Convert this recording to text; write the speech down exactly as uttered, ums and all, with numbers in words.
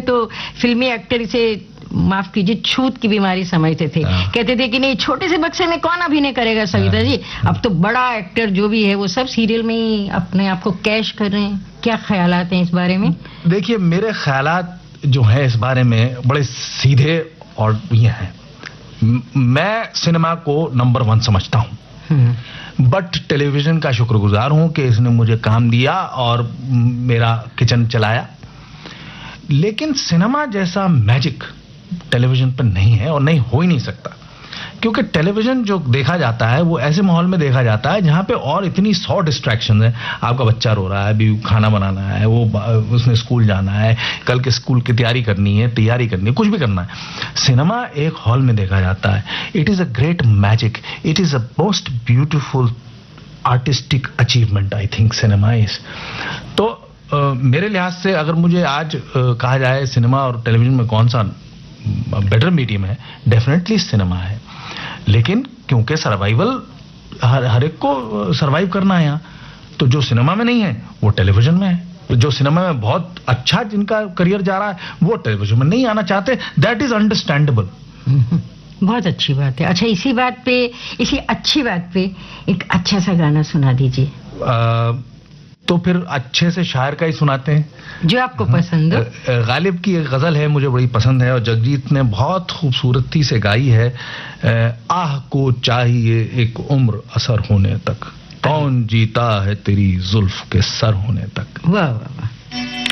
तो फिल्मी एक्टर से माफ कीजिए छूत की बीमारी समझते थे। कहते थे कि नहीं, छोटे से बक्से में कौन अभिनय करेगा सविता जी। अब तो बड़ा एक्टर जो भी है वो सब सीरियल में ही अपने आप को कैश कर रहे हैं। क्या ख्यालात हैं इस बारे में? देखिए, मेरे ख्यालात जो है इस बारे में बड़े सीधे और ये हैं। मैं सिनेमा को नंबर वन समझता हूं, बट टेलीविजन का शुक्रगुजार हूं कि इसने मुझे काम दिया और मेरा किचन चलाया। लेकिन सिनेमा जैसा मैजिक टेलीविजन पर नहीं है और नहीं हो ही नहीं सकता, क्योंकि टेलीविजन जो देखा जाता है वो ऐसे माहौल में देखा जाता है जहां पे और इतनी सौ डिस्ट्रैक्शन है। आपका बच्चा रो रहा है, अभी खाना बनाना है, वो उसने स्कूल जाना है, कल के स्कूल की तैयारी करनी है, तैयारी करनी है, कुछ भी करना है। सिनेमा एक हॉल में देखा जाता है। It is a great magic, it is a most beautiful artistic achievement I think cinema is. तो uh, मेरे लिहाज से अगर मुझे आज uh, कहा जाए सिनेमा और टेलीविजन में कौन सा बेटर मीडियम है, डेफिनेटली सिनेमा है। लेकिन क्योंकि सर्वाइवल हर हर एक को सर्वाइव करना है यहाँ, तो जो सिनेमा में नहीं है वो टेलीविजन में है। जो सिनेमा में बहुत अच्छा जिनका करियर जा रहा है वो टेलीविजन में नहीं आना चाहते, दैट इज अंडरस्टैंडेबल। बहुत अच्छी बात है। अच्छा, इसी बात पे, इसी अच्छी बात पे एक अच्छा सा गाना सुना दीजिए। तो फिर अच्छे से शायर का ही सुनाते हैं जो आपको पसंद हो। गालिब की एक गजल है, मुझे बड़ी पसंद है और जगजीत ने बहुत खूबसूरती से गाई है। आह को चाहिए एक उम्र असर होने तक, कौन जीता है तेरी जुल्फ के सर होने तक। वाह वाह वाह।